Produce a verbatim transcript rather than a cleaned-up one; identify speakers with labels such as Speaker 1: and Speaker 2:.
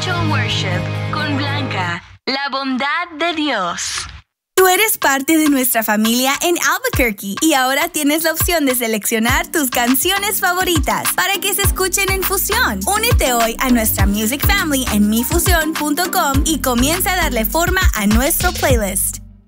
Speaker 1: Essential Worship con Blanca, la bondad de Dios.
Speaker 2: Tú eres parte de nuestra familia en Albuquerque y ahora tienes la opción de seleccionar tus canciones favoritas para que se escuchen en Fusión. Únete hoy a nuestra Music Family en mi fusión punto com y comienza a darle forma a nuestro playlist.